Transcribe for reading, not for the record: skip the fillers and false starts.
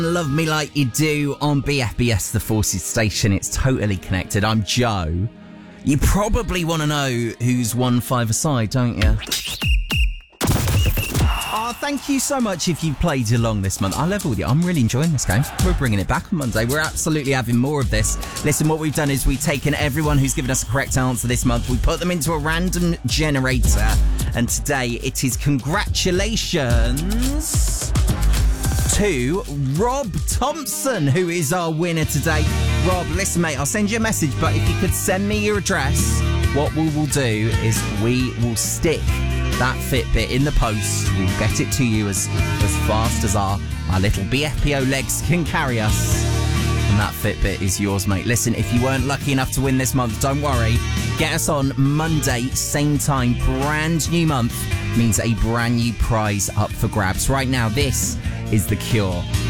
Love Me Like You Do on BFBS, the Forces station. It's totally connected. I'm Joe. You probably want to know who's won five-a-side, don't you? Oh, thank you so much if you played along this month. I level with you. I'm really enjoying this game. We're bringing it back on Monday. We're absolutely having more of this. Listen, what we've done is we've taken everyone who's given us a correct answer this month. We put them into a random generator. And today it is congratulations to Rob Thompson, who is our winner today. Rob, listen, mate, I'll send you a message, but if you could send me your address, what we will do is we will stick that Fitbit in the post. We'll get it to you as fast as our little BFPO legs can carry us. And that Fitbit is yours, mate. Listen, if you weren't lucky enough to win this month, don't worry. Get us on Monday, same time, brand new month. Means a brand new prize up for grabs. Right now, this is The Cure.